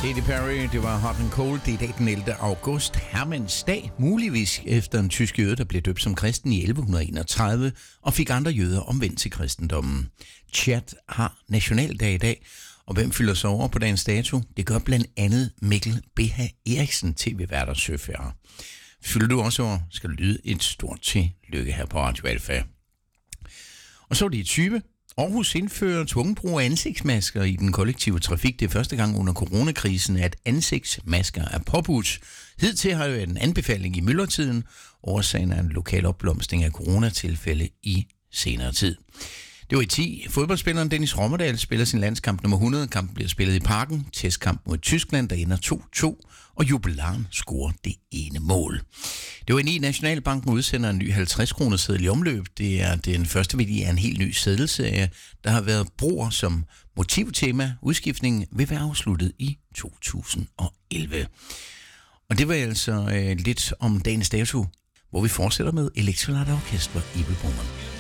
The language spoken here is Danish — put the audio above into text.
Katy Perry, det var Hot and Cold. Det er i dag den 11. august, Hermans dag, muligvis efter en tysk jøde, der blev døbt som kristen i 1131 og fik andre jøder omvendt til kristendommen. Tchad har nationaldag i dag, og hvem fylder sig over på dagens dato? Det gør blandt andet Mikkel B.H. Eriksen, tv-vært og søfarer. Fylder du også over, skal du lyde et stort tillykke her på Radio Alfa. Og så er det 20. Aarhus indfører tvungen brug af ansigtsmasker i den kollektive trafik. Det er første gang under coronakrisen, at ansigtsmasker er påbudt. Hidtil har det været en anbefaling i myldretiden. Årsagen er en lokal opblomstring af coronatilfælde i senere tid. Det var i 10. Fodboldspilleren Dennis Rommedal spiller sin landskamp nummer 100. Kampen bliver spillet i Parken. Testkamp mod Tyskland, der ender 2-2. Og jubilaren scorer det ene mål. Det var i 9. Nationalbanken udsender en ny 50-kroner seddel i omløb. Det er den første værdi af en helt ny seddelserie, der har været broer som motivtema. Udskiftningen vil være afsluttet i 2011. Og det var altså lidt om dagens dato, hvor vi fortsætter med Electrolight Orchestra i Beboerne.